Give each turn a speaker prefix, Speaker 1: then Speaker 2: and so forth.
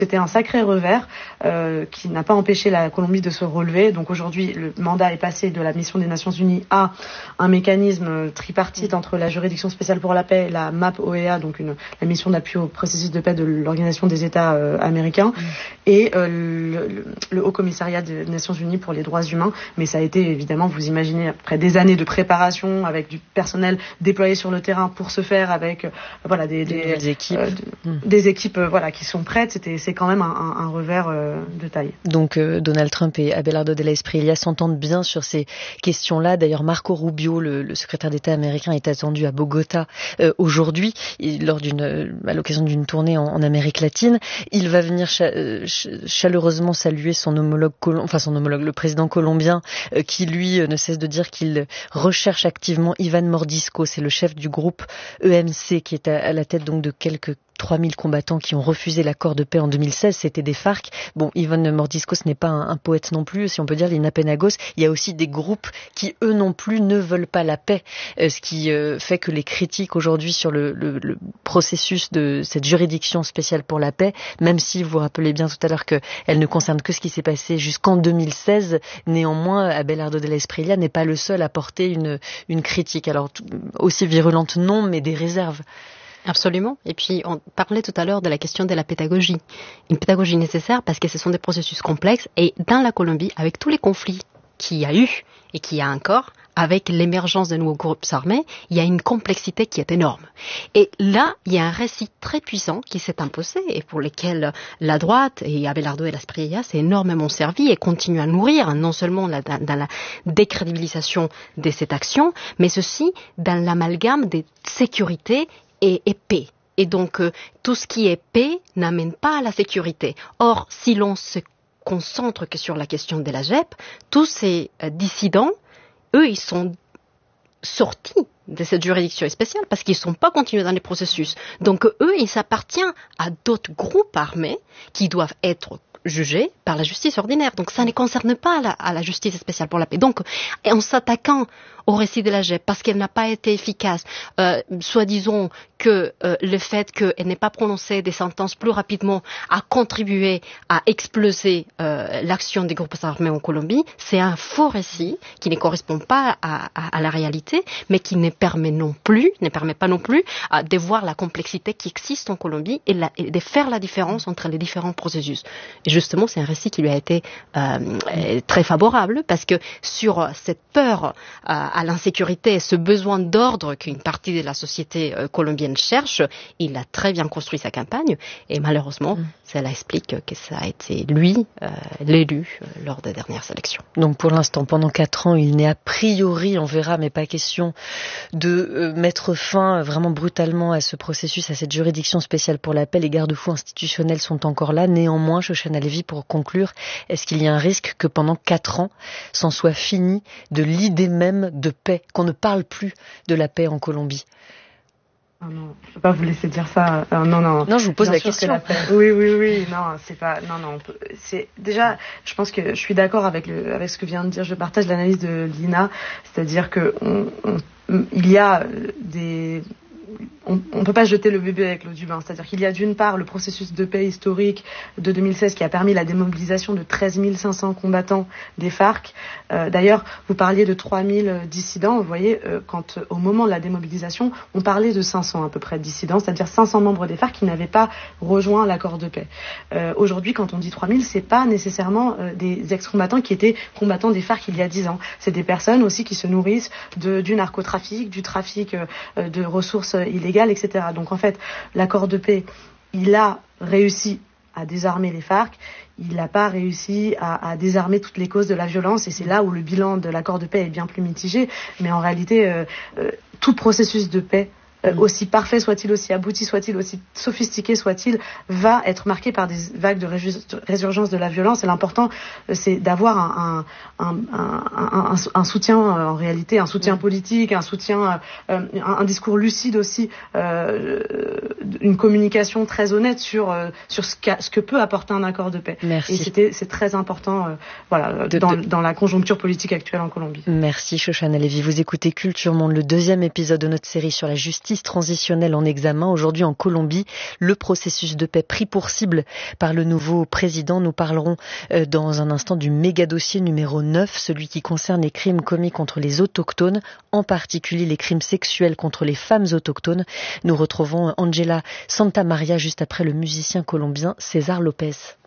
Speaker 1: C'était un sacré revers qui n'a pas empêché la Colombie de se relever. Donc aujourd'hui, le mandat est passé de la mission des Nations Unies à un mécanisme tripartite entre la juridiction spéciale pour la paix, la MAP-OEA, donc la mission d'appui au processus de paix de l'Organisation des États américains, et le Haut Commissariat des Nations Unies pour les droits humains. Mais ça a été évidemment, vous imaginez, après des années de préparation, avec du personnel déployé sur le terrain pour se faire, avec des équipes qui sont prêtes. C'est quand même un revers de taille.
Speaker 2: Donc Donald Trump et Abelardo de la Espriella s'entendent bien sur ces questions-là. D'ailleurs, Marco Rubio, le secrétaire d'État américain, est attendu à Bogota aujourd'hui, à l'occasion d'une tournée en Amérique latine. Il va venir chaleureusement saluer son homologue, le président colombien, qui lui ne cesse de dire qu'il recherche activement Iván Mordisco. C'est le chef du groupe EMC qui est à la tête donc de quelques 3000 combattants qui ont refusé l'accord de paix en 2016, c'était des FARC. Bon, Iván Mordisco, ce n'est pas un poète non plus, si on peut dire, les Napenagos. Il y a aussi des groupes qui, eux non plus, ne veulent pas la paix. Ce qui fait que les critiques aujourd'hui sur le processus de cette juridiction spéciale pour la paix, même si vous vous rappelez bien tout à l'heure qu'elle ne concerne que ce qui s'est passé jusqu'en 2016, néanmoins, Abelardo de la Espriella n'est pas le seul à porter une critique. Alors, aussi virulente non, mais des réserves.
Speaker 3: Absolument. Et puis, on parlait tout à l'heure de la question de la pédagogie. Une pédagogie nécessaire parce que ce sont des processus complexes. Et dans la Colombie, avec tous les conflits qu'il y a eu et qu'il y a encore, avec l'émergence de nouveaux groupes armés, il y a une complexité qui est énorme. Et là, il y a un récit très puissant qui s'est imposé et pour lequel la droite et Abelardo de la Espriella s'est énormément servi et continue à nourrir, non seulement dans la décrédibilisation de cette action, mais aussi dans l'amalgame des sécurités et paix. Et donc, tout ce qui est paix n'amène pas à la sécurité. Or, si l'on se concentre que sur la question de la JEP, tous ces dissidents, eux, ils sont sortis de cette juridiction spéciale parce qu'ils ne sont pas continués dans les processus. Donc, eux, ils appartiennent à d'autres groupes armés qui doivent être jugés par la justice ordinaire. Donc, ça ne concerne pas à la justice spéciale pour la paix. Donc, en s'attaquant au récit de la JEP parce qu'elle n'a pas été efficace, soi-disant que le fait qu'elle n'ait pas prononcé des sentences plus rapidement a contribué à exploser l'action des groupes armés en Colombie, c'est un faux récit qui ne correspond pas à la réalité, mais qui ne permet pas non plus de voir la complexité qui existe en Colombie et de faire la différence entre les différents processus. Et justement, c'est un récit qui lui a été très favorable parce que sur cette peur à l'insécurité et ce besoin d'ordre qu'une partie de la société colombienne cherche, il a très bien construit sa campagne et malheureusement, cela explique que ça a été lui, l'élu lors des dernières élections.
Speaker 2: Donc pour l'instant, pendant 4 ans, il n'est a priori, on verra, mais pas question de mettre fin vraiment brutalement à ce processus, à cette juridiction spéciale pour la paix. Les garde-fous institutionnels sont encore là. Néanmoins, Shoshana Lévy, pour conclure, est-ce qu'il y a un risque que pendant 4 ans, c'en soit fini de l'idée même de paix, qu'on ne parle plus de la paix en Colombie?
Speaker 1: Oh non, je peux pas vous laisser dire ça. Non.
Speaker 2: Non, je vous pose la question.
Speaker 1: Oui. Non, c'est pas. Non. C'est déjà. Je pense que je suis d'accord avec ce que vient de dire. Je partage l'analyse de Lina, c'est-à-dire que il y a des. On peut pas jeter le bébé avec l'eau du bain. C'est-à-dire qu'il y a d'une part le processus de paix historique de 2016 qui a permis la démobilisation de 13 500 combattants des FARC. D'ailleurs, vous parliez de 3000 dissidents. Vous voyez, quand au moment de la démobilisation, on parlait de 500 à peu près de dissidents, c'est-à-dire 500 membres des FARC qui n'avaient pas rejoint l'accord de paix. Aujourd'hui, quand on dit 3000, c'est pas nécessairement des ex-combattants qui étaient combattants des FARC il y a 10 ans. C'est des personnes aussi qui se nourrissent du narcotrafic, du trafic de ressources illégales, etc. Donc en fait, l'accord de paix, il a réussi à désarmer les FARC, il n'a pas réussi à désarmer toutes les causes de la violence, et c'est là où le bilan de l'accord de paix est bien plus mitigé. Mais en réalité, tout processus de paix, aussi parfait soit-il, aussi abouti soit-il, aussi sophistiqué soit-il, va être marqué par des vagues de résurgence de la violence. Et l'important, c'est d'avoir un soutien, en réalité, un soutien politique, un soutien, un discours lucide aussi, une communication très honnête sur ce que peut apporter un accord de paix.
Speaker 2: Merci.
Speaker 1: Et c'est très important, dans la conjoncture politique actuelle en Colombie.
Speaker 2: Merci Shoshana Lévy. Vous écoutez Culture Monde, le 2e épisode de notre série sur la justice justice transitionnelle en examen. Aujourd'hui en Colombie, le processus de paix pris pour cible par le nouveau président. Nous parlerons dans un instant du méga dossier numéro 9, celui qui concerne les crimes commis contre les autochtones, en particulier les crimes sexuels contre les femmes autochtones. Nous retrouvons Angela Santamaria juste après le musicien colombien César Lopez.